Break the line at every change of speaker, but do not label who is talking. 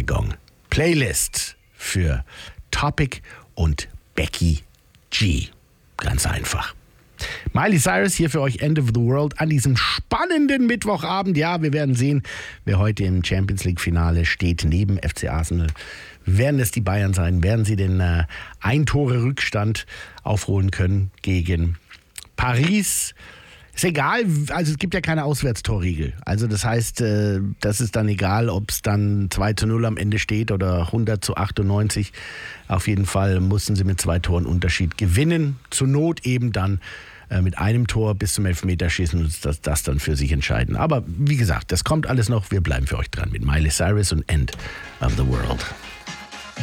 Gong. Playlist für Topic und Becky G. Ganz einfach. Miley Cyrus hier für euch, End of the World, an diesem spannenden Mittwochabend. Ja, wir werden sehen, wer heute im Champions-League-Finale steht, neben FC Arsenal. Werden es die Bayern sein? Werden sie den Ein-Tore-Rückstand aufholen können gegen Paris? Ist egal, also es gibt ja keine Auswärtstorregel. Also das heißt, das ist dann egal, ob es dann 2:0 am Ende steht oder 100:98. Auf jeden Fall mussten sie mit 2 Toren Unterschied gewinnen. Zur Not eben dann mit einem Tor bis zum Elfmeterschießen und das dann für sich entscheiden. Aber wie gesagt, das kommt alles noch. Wir bleiben für euch dran mit Miley Cyrus und End of the World.